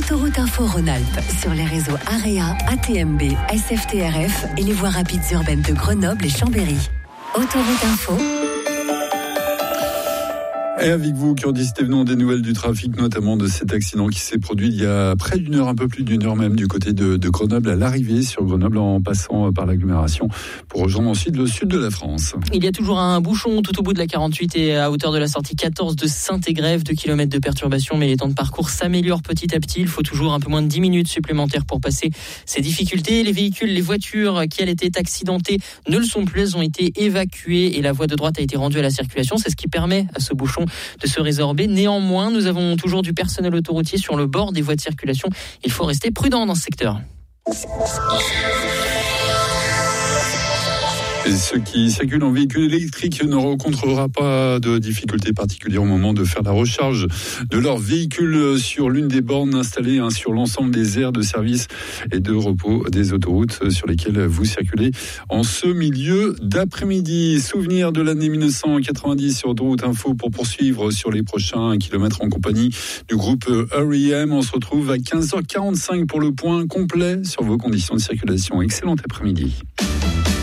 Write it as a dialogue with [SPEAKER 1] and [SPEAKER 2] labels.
[SPEAKER 1] Autoroute Info Rhône-Alpes sur les réseaux AREA, ATMB, SFTRF et les voies rapides urbaines de Grenoble et Chambéry. Autoroute Info.
[SPEAKER 2] Et avec vous, Kurdy Stévenon, des nouvelles du trafic, notamment de cet accident qui s'est produit il y a près d'une heure, un peu plus d'une heure même, du côté de Grenoble, à l'arrivée sur Grenoble, en passant par l'agglomération, pour rejoindre ensuite le sud de la France.
[SPEAKER 3] Il y a toujours un bouchon tout au bout de la 48 et à hauteur de la sortie 14 de Saint-Égrève, 2 km de perturbation, mais les temps de parcours s'améliorent petit à petit. Il faut toujours un peu moins de 10 minutes supplémentaires pour passer ces difficultés. Les véhicules, les voitures qui, elles, étaient accidentées ne le sont plus, elles ont été évacuées et la voie de droite a été rendue à la circulation. C'est ce qui permet à ce bouchon de se résorber. Néanmoins, nous avons toujours du personnel autoroutier sur le bord des voies de circulation. Il faut rester prudent dans ce secteur.
[SPEAKER 2] Et ceux qui circulent en véhicule électrique ne rencontrera pas de difficultés particulières au moment de faire la recharge de leur véhicule sur l'une des bornes installées sur l'ensemble des aires de service et de repos des autoroutes sur lesquelles vous circulez en ce milieu d'après-midi. Souvenir de l'année 1990 sur Autoroute Info pour poursuivre sur les prochains kilomètres en compagnie du groupe R.E.M. On se retrouve à 15h45 pour le point complet sur vos conditions de circulation. Excellent après-midi.